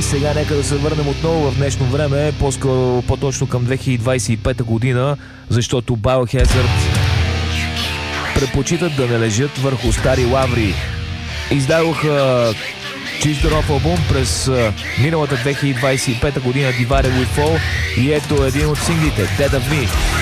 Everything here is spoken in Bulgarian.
сега нека да се върнем отново в днешно време, по-точно към 2025 година, защото Biohazard предпочитат да не лежат върху стари лаври. Издадоха чист нов албум през миналата 2025 година, Divided We Fall, и ето един от синглите, Dead of Me.